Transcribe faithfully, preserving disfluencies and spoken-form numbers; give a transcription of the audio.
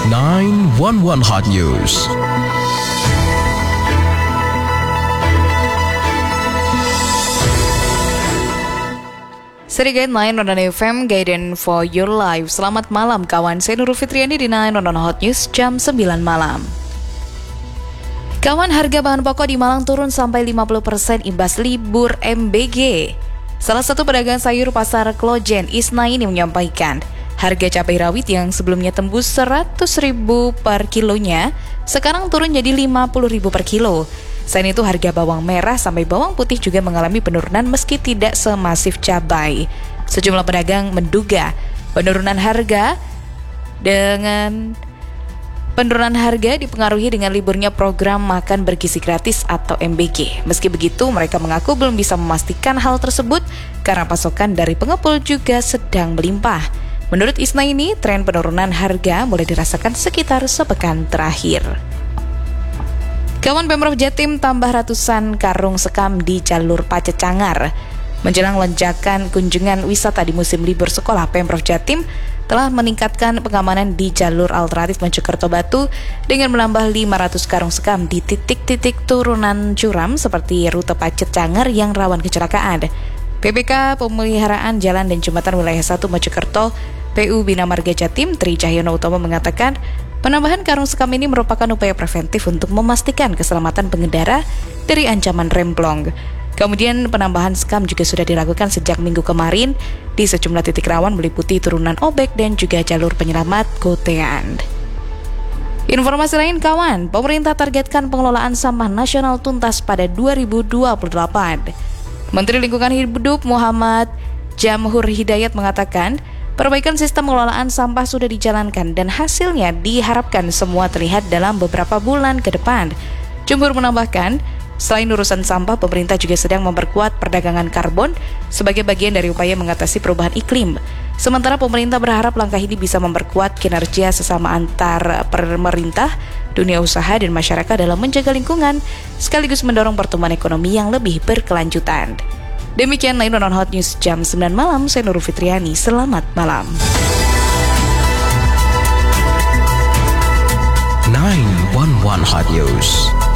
sembilan satu satu Hot News. Serigait sembilan Nonton F M, Guidance for Your Life. Selamat malam kawan, saya Nurul Fitriani di sembilan Nonton Hot News jam sembilan malam. Kawan, harga bahan pokok di Malang turun sampai lima puluh persen imbas libur M B G. Salah satu pedagang sayur pasar Klojen, Isna ini menyampaikan, harga cabai rawit yang sebelumnya tembus seratus ribu per kilonya, sekarang turun jadi lima puluh ribu per kilo. Selain itu, harga bawang merah sampai bawang putih juga mengalami penurunan meski tidak semasif cabai. Sejumlah pedagang menduga penurunan harga dengan penurunan harga dipengaruhi dengan liburnya program makan bergizi gratis atau M B G. Meski begitu, mereka mengaku belum bisa memastikan hal tersebut karena pasokan dari pengepul juga sedang melimpah. Menurut Isna ini, tren penurunan harga mulai dirasakan sekitar sepekan terakhir. Kawan, Pemprov Jatim tambah ratusan karung sekam di jalur Pacecangar. Menjelang lonjakan kunjungan wisata di musim libur sekolah, Pemprov Jatim telah meningkatkan pengamanan di jalur alternatif Mojokerto Batu dengan menambah lima ratus karung sekam di titik-titik turunan curam seperti rute Pacecangar yang rawan kecelakaan. P P K Pemeliharaan Jalan dan Jembatan Wilayah satu Mojokerto, P U Bina Marga Jatim, Tri Cahyono Utomo mengatakan, penambahan karung sekam ini merupakan upaya preventif untuk memastikan keselamatan pengendara dari ancaman remblong. Kemudian penambahan sekam juga sudah dilakukan sejak minggu kemarin di sejumlah titik rawan meliputi turunan Obek dan juga jalur penyelamat Kotean. Informasi lain kawan, pemerintah targetkan pengelolaan sampah nasional tuntas pada dua ribu dua puluh delapan. Menteri Lingkungan Hidup Muhammad Jamhur Hidayat mengatakan, perbaikan sistem pengelolaan sampah sudah dijalankan dan hasilnya diharapkan semua terlihat dalam beberapa bulan ke depan. Jamhur menambahkan, selain urusan sampah, pemerintah juga sedang memperkuat perdagangan karbon sebagai bagian dari upaya mengatasi perubahan iklim. Sementara pemerintah berharap langkah ini bisa memperkuat kinerja sesama antar pemerintah, dunia usaha, dan masyarakat dalam menjaga lingkungan, sekaligus mendorong pertumbuhan ekonomi yang lebih berkelanjutan. Demikian sembilan Nonton Hot News jam sembilan malam, saya Nurul Fitriani, selamat malam. sembilan satu satu Hot News.